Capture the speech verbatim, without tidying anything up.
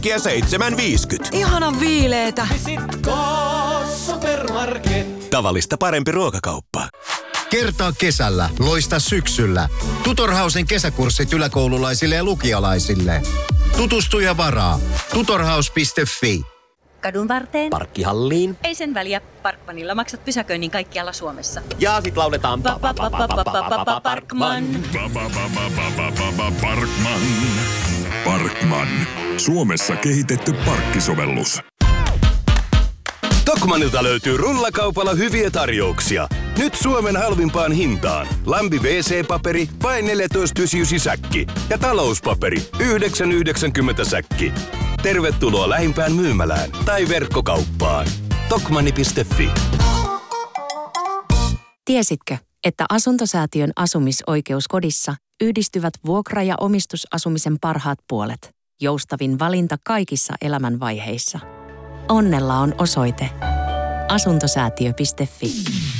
äkkiä seitsemän viisikymmentä. Ihanan viileetä. Visitko Supermarket? Tavallista parempi ruokakauppa. Kertaa kesällä, loista syksyllä. Tutorhausen kesäkurssit yläkoululaisille ja lukialaisille. Tutustu ja varaa. tutorhaus piste fi. Kadun varteen. Parkkihalliin. Ei sen väliä. Parkmanilla maksat pysäköinnin kaikkialla Suomessa. Ja sit lauletaan Parkman. Parkman. Parkman. Suomessa kehitetty parkkisovellus. Tokmanilta löytyy rullakaupalla hyviä tarjouksia. Nyt Suomen halvimpaan hintaan. Lambi wee see-paperi vain neljätoista yhdeksänkymmentäyhdeksän säkki. Ja talouspaperi yhdeksän yhdeksänkymmentä säkki. Tervetuloa lähimpään myymälään tai verkkokauppaan. Tokmanni piste fi. Tiesitkö, että Asuntosäätiön asumisoikeuskodissa yhdistyvät vuokra- ja omistusasumisen parhaat puolet? Joustavin valinta kaikissa elämänvaiheissa. Onnella on osoite asuntosäätiö piste fi.